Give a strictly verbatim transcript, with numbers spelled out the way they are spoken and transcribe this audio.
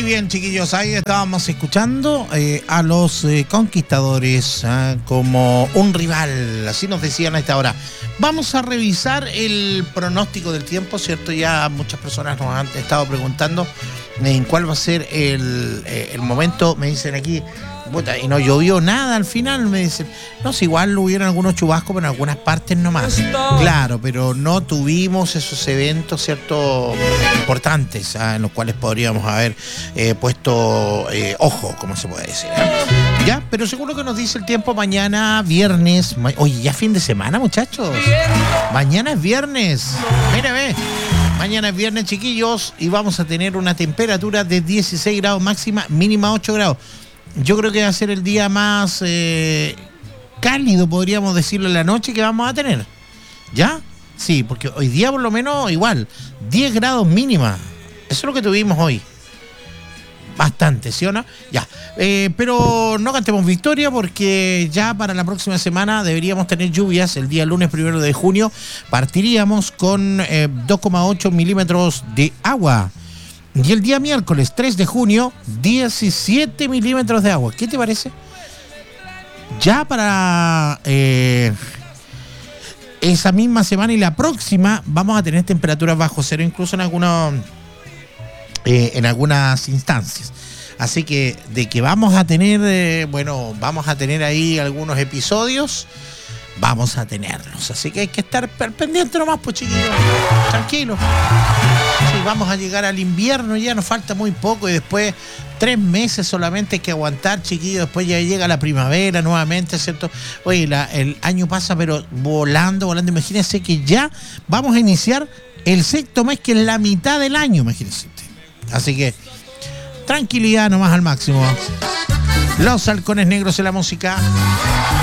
bien, chiquillos, ahí estábamos escuchando eh, a los eh, Conquistadores ¿eh? como un rival, así nos decían a esta hora. Vamos a revisar el pronóstico del tiempo, ¿cierto? Ya muchas personas nos han estado preguntando en cuál va a ser el, eh, el momento, me dicen aquí, puta, y no llovió nada al final, me dicen. No, si igual hubieron algunos chubascos, pero en algunas partes nomás. Claro, pero no tuvimos esos eventos, ¿cierto?, importantes, ¿ah? En los cuales podríamos haber eh, puesto eh, ojo, como se puede decir. ¿eh? Ya, pero según lo que nos dice el tiempo, mañana viernes. Ma- Oye, ya fin de semana, muchachos. Mañana es viernes. Mira, ve. Mañana es viernes, chiquillos, y vamos a tener una temperatura de dieciséis grados máxima, mínima ocho grados. Yo creo que va a ser el día más eh, cálido, podríamos decirlo, en la noche que vamos a tener. ¿Ya? Sí, porque hoy día por lo menos igual, diez grados mínima. Eso es lo que tuvimos hoy. Bastante, ¿sí o no? Ya. Eh, pero no cantemos victoria porque ya para la próxima semana deberíamos tener lluvias. El día lunes primero de junio partiríamos con eh, dos coma ocho milímetros de agua. Y el día miércoles tres de junio, diecisiete milímetros de agua. ¿Qué te parece? Ya para eh, esa misma semana y la próxima vamos a tener temperaturas bajo cero, incluso en algunos, eh, en algunas instancias. Así que de que vamos a tener, eh, bueno, vamos a tener ahí algunos episodios, vamos a tenerlos. Así que hay que estar pendiente nomás, pues, chiquillos. Tranquilos. Sí, vamos a llegar al invierno, ya nos falta muy poco y después tres meses solamente hay que aguantar, chiquillos. Después ya llega la primavera nuevamente, ¿cierto? Oye, la, el año pasa pero volando, volando. Imagínense que ya vamos a iniciar el sexto mes, que es la mitad del año, imagínense. Así que tranquilidad nomás al máximo. Los Halcones Negros en la música.